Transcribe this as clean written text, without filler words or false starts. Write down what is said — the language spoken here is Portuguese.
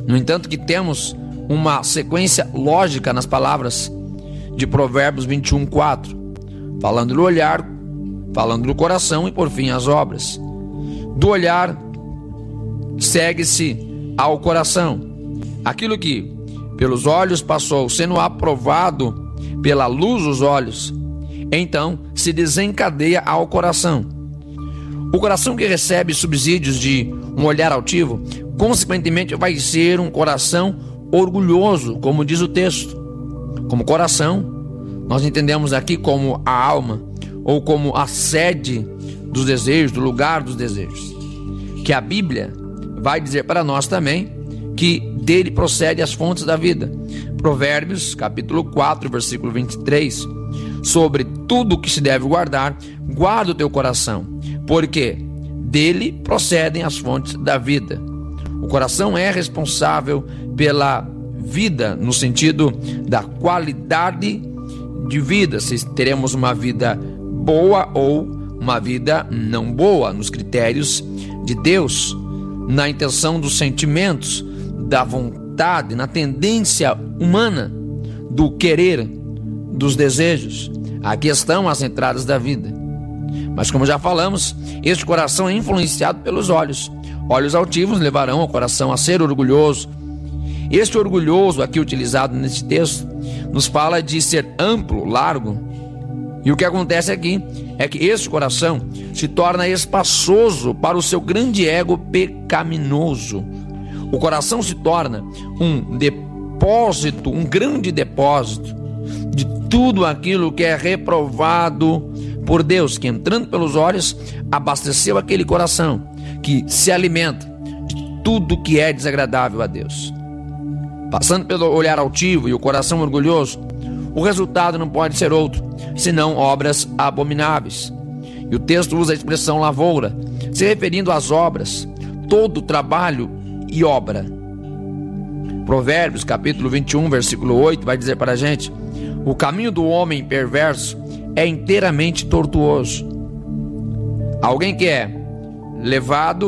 No entanto, que temos uma sequência lógica nas palavras de Provérbios 21:4, falando do olhar, falando do coração e por fim as obras. Do olhar segue-se ao coração. Aquilo que pelos olhos passou, sendo aprovado pela luz dos olhos, então se desencadeia ao coração. O coração que recebe subsídios de um olhar altivo, consequentemente vai ser um coração orgulhoso, como diz o texto. Como coração, nós entendemos aqui como a alma, ou como a sede dos desejos, do lugar dos desejos. Que a Bíblia vai dizer para nós também que dele procede as fontes da vida. Provérbios, capítulo 4, versículo 23. Sobre tudo que se deve guardar, guarda o teu coração, porque dele procedem as fontes da vida. O coração é responsável pela vida, no sentido da qualidade de vida, se teremos uma vida boa ou uma vida não boa, nos critérios de Deus, na intenção dos sentimentos, da vontade, na tendência humana, do querer, dos desejos. Aqui estão as entradas da vida. Mas como já falamos, este coração é influenciado pelos olhos. Olhos altivos levarão o coração a ser orgulhoso. Este orgulhoso aqui utilizado neste texto nos fala de ser amplo, largo. E o que acontece aqui é que este coração se torna espaçoso para o seu grande ego pecaminoso. O coração se torna um depósito, um grande depósito de tudo aquilo que é reprovado por Deus, que entrando pelos olhos abasteceu aquele coração que se alimenta de tudo que é desagradável a Deus. Passando pelo olhar altivo e o coração orgulhoso, o resultado não pode ser outro, senão obras abomináveis. E o texto usa a expressão lavoura, se referindo às obras, todo trabalho e obra. Provérbios, capítulo 21, versículo 8, vai dizer para a gente: o caminho do homem perverso é inteiramente tortuoso. Alguém que é levado